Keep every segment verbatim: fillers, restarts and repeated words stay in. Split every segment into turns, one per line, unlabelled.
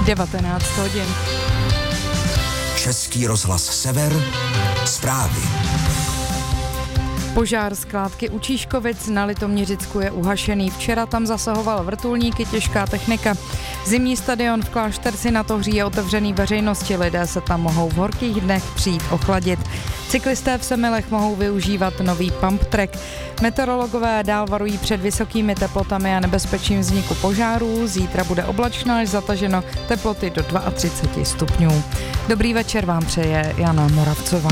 devatenáct hodin.
Český rozhlas Sever, zprávy.
Požár skládky u Číškovic na Litoměřicku je uhašený. Včera tam zasahoval vrtulníky, těžká technika. Zimní stadion v Klášterci na Tohří je otevřený veřejnosti. Lidé se tam mohou v horkých dnech přijít ochladit. Cyklisté v Semilech mohou využívat nový pump track. Meteorologové dál varují před vysokými teplotami a nebezpečím vzniku požárů. Zítra bude oblačno až zataženo, teploty do třicet dva stupňů. Dobrý večer vám přeje Jana Moravcová.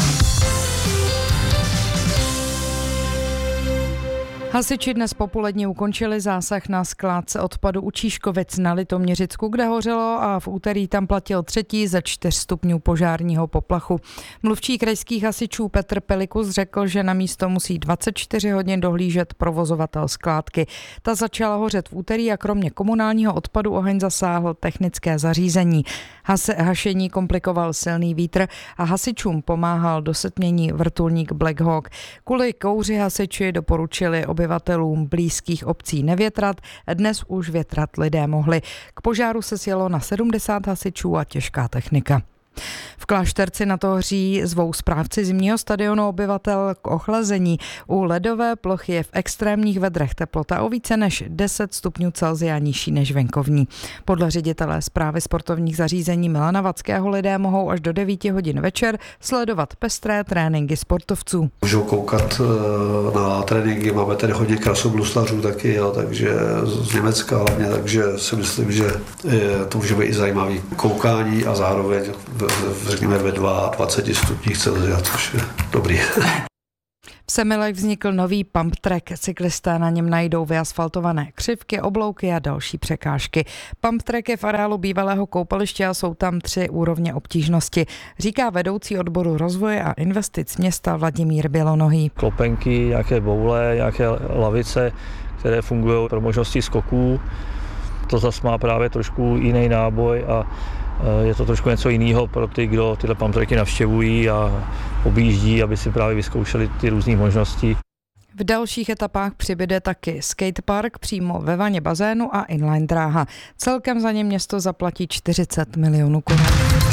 Hasiči dnes popolední ukončili zásah na skládce odpadu u Číškovic na Litoměřicku, kde hořelo a v úterý tam platil třetí ze čtyř stupňů požárního poplachu. Mluvčí krajských hasičů Petr Pelikus řekl, že na místo musí dvacet čtyři hodin dohlížet provozovatel skládky. Ta začala hořet v úterý a kromě komunálního odpadu oheň zasáhl technické zařízení. Hase, hašení komplikoval silný vítr a hasičům pomáhal do setmění vrtulník Black Hawk. Kvůli kouři hasiči doporučili obyvatelům blízkých obcí nevětrat, dnes už větrat lidé mohli. K požáru se sjelo na sedmdesát hasičů a těžká technika. V Klášterci na Tohří zvou správci zimního stadionu obyvatel k ochlazení. U ledové plochy je v extrémních vedrech teplota o více než deset stupňů Celsia nižší než venkovní. Podle ředitele správy sportovních zařízení Milana Vackého lidé mohou až do devíti hodin večer sledovat pestré tréninky sportovců.
Můžou koukat na tréninky, máme tady hodně krasobluslařů taky, jo, takže z Německa hlavně, takže si myslím, že to může být i zajímavý koukání a zároveň řekněme ve dvaceti dvou stupních Celsia, což je dobrý.
V Semilech vznikl nový pump track. Cyklisté na něm najdou vyasfaltované křivky, oblouky a další překážky. Pump track je v areálu bývalého koupaliště a jsou tam tři úrovně obtížnosti, říká vedoucí odboru rozvoje a investic města Vladimír Bělonohý.
Klopenky, nějaké boule, nějaké lavice, které fungují pro možnosti skoků. To zase má právě trošku jiný náboj a je to trošku něco jiného pro ty, kdo tyhle pump tracky navštěvují a objíždí, aby si právě vyzkoušeli ty různé možnosti.
V dalších etapách přibyde taky skatepark přímo ve vaně bazénu a inline dráha. Celkem za ně město zaplatí čtyřicet milionů korun.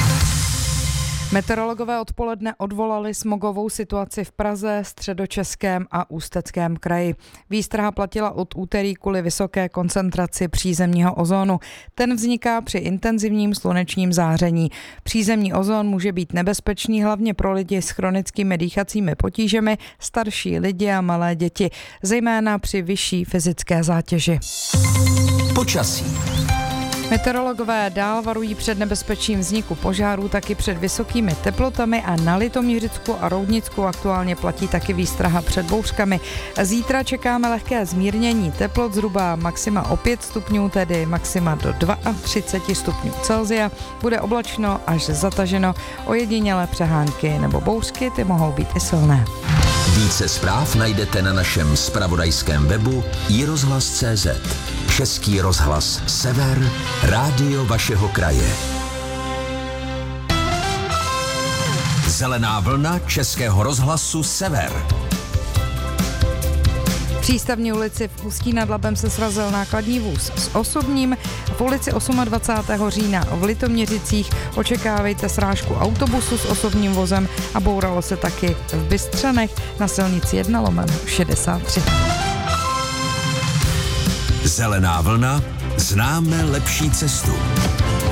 Meteorologové odpoledne odvolali smogovou situaci v Praze, Středočeském a Ústeckém kraji. Výstraha platila od úterý kvůli vysoké koncentraci přízemního ozónu. Ten vzniká při intenzivním slunečním záření. Přízemní ozón může být nebezpečný hlavně pro lidi s chronickými dýchacími potížemi, starší lidi a malé děti, zejména při vyšší fyzické zátěži.
Počasí.
Meteorologové dál varují před nebezpečím vzniku požárů, taky před vysokými teplotami a na Litoměřicku a Roudnicku aktuálně platí taky výstraha před bouřkami. Zítra čekáme lehké zmírnění teplot, zhruba maxima o pět stupňů, tedy maxima do třicet dva stupňů Celsia. Bude oblačno až zataženo, ojedinělé přehánky nebo bouřky, ty mohou být i silné.
Více zpráv najdete na našem zpravodajském webu i rozhlas tečka cé zet. Český rozhlas Sever, rádio vašeho kraje. Zelená vlna Českého rozhlasu Sever.
V Přístavní ulici v Ústí nad Labem se srazil nákladní vůz s osobním. V ulici dvacátého osmého října v Litoměřicích očekávejte srážku autobusu s osobním vozem a bouralo se taky v Bystřanech na silnici jedna lomeno šedesát tři.
Zelená vlna, známe lepší cestu.